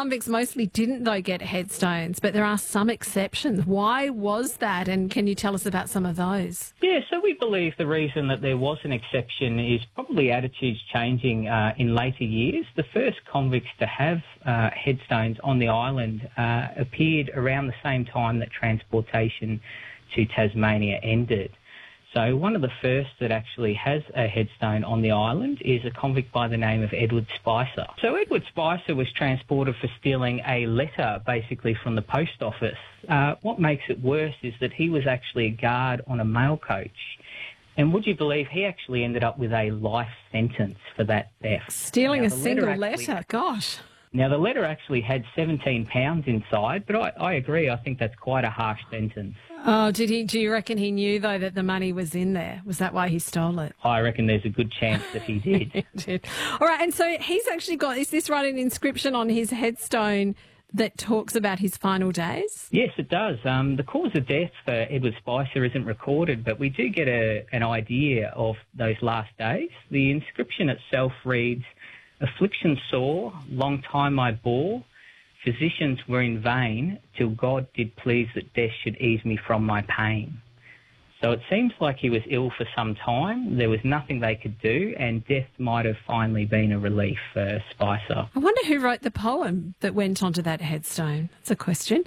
convicts mostly didn't, though, get headstones, but there are some exceptions. Why was that, and can you tell us about some of those? Yeah, so we believe the reason that there was an exception is probably attitudes changing in later years. The first convicts to have headstones on the island appeared around the same time that transportation to Tasmania ended. So one of the first that actually has a headstone on the island is a convict by the name of Edward Spicer. So Edward Spicer was transported for stealing a letter, basically, from the post office. What makes it worse is that he was actually a guard on a mail coach. And would you believe he actually ended up with a life sentence for that theft? Stealing a single letter, gosh. Now, the letter actually had 17 pounds inside, but I agree. I think that's quite a harsh sentence. Oh, do you reckon he knew, though, that the money was in there? Was that why he stole it? I reckon there's a good chance that he did. He did. All right, and so he's actually got, is this right, an inscription on his headstone that talks about his final days? Yes, it does. The cause of death for Edward Spicer isn't recorded, but we do get an idea of those last days. The inscription itself reads, "Affliction sore, long time I bore. Physicians were in vain, till God did please that death should ease me from my pain." So it seems like he was ill for some time. There was nothing they could do, and death might have finally been a relief for Spicer. I wonder who wrote the poem that went onto that headstone. That's a question.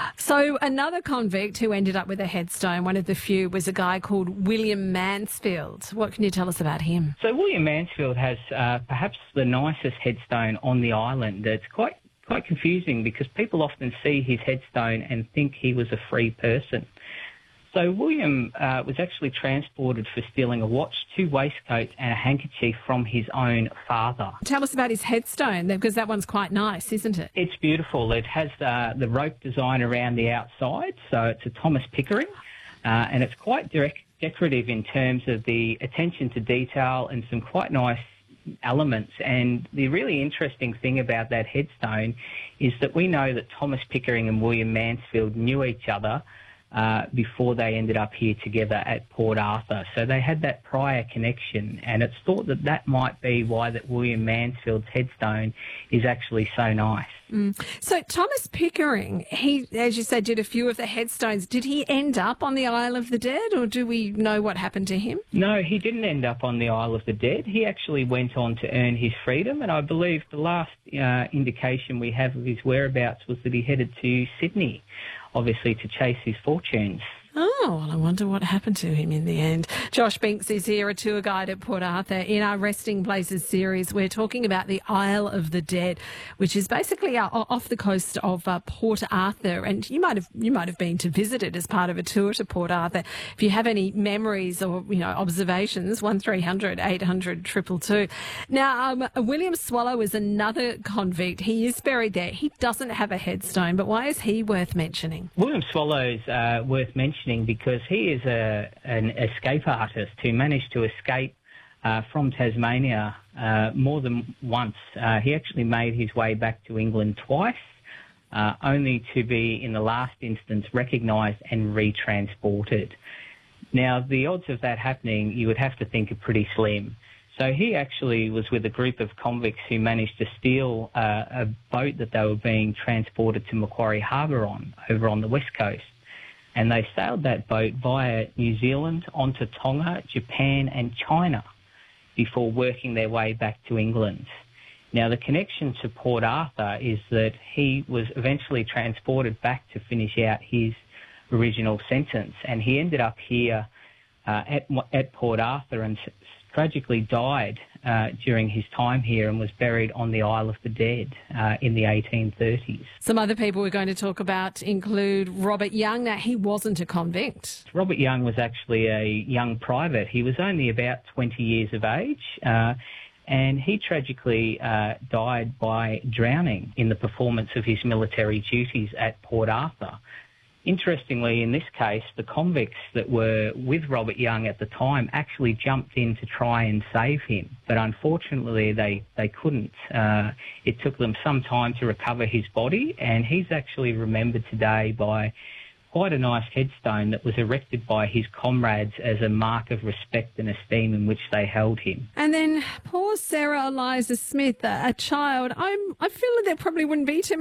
So another convict who ended up with a headstone, one of the few, was a guy called William Mansfield. What can you tell us about him? So William Mansfield has perhaps the nicest headstone on the island. It's quite confusing because people often see his headstone and think he was a free person. So William was actually transported for stealing a watch, 2 waistcoats and a handkerchief from his own father. Tell us about his headstone, because that one's quite nice, isn't it? It's beautiful. It has the rope design around the outside, so it's a Thomas Pickering, and it's quite decorative in terms of the attention to detail and some quite nice elements. And the really interesting thing about that headstone is that we know that Thomas Pickering and William Mansfield knew each other before they ended up here together at Port Arthur. So they had that prior connection, and it's thought that that might be why that William Mansfield's headstone is actually so nice. So Thomas Pickering, he, as you said, did a few of the headstones. Did he end up on the Isle of the Dead, or do we know what happened to him? No, he didn't end up on the Isle of the Dead. He actually went on to earn his freedom, and I believe the last indication we have of his whereabouts was that he headed to Sydney, obviously to chase his fortunes. Oh, well, I wonder what happened to him in the end. Josh Binks is here, a tour guide at Port Arthur. In our Resting Places series, we're talking about the Isle of the Dead, which is basically off the coast of Port Arthur. And you might have been to visit it as part of a tour to Port Arthur. If you have any memories or observations, 1300 800 222. Now, William Swallow is another convict. He is buried there. He doesn't have a headstone, but why is he worth mentioning? William Swallow's worth mentioning because he is an escape artist who managed to escape from Tasmania more than once. He actually made his way back to England twice, only to be, in the last instance, recognised and retransported. Now, the odds of that happening, you would have to think, are pretty slim. So he actually was with a group of convicts who managed to steal a boat that they were being transported to Macquarie Harbour over on the west coast. And they sailed that boat via New Zealand onto Tonga, Japan and China before working their way back to England. Now, the connection to Port Arthur is that he was eventually transported back to finish out his original sentence, and he ended up here at Port Arthur and tragically died during his time here and was buried on the Isle of the Dead in the 1830s. Some other people we're going to talk about include Robert Young. Now, he wasn't a convict. Robert Young was actually a young private. He was only about 20 years of age, and he tragically died by drowning in the performance of his military duties at Port Arthur. Interestingly, in this case, the convicts that were with Robert Young at the time actually jumped in to try and save him, but unfortunately they couldn't. It took them some time to recover his body, and he's actually remembered today by quite a nice headstone that was erected by his comrades as a mark of respect and esteem in which they held him. And then poor Sarah Eliza Smith, a child. I feel that there probably wouldn't be too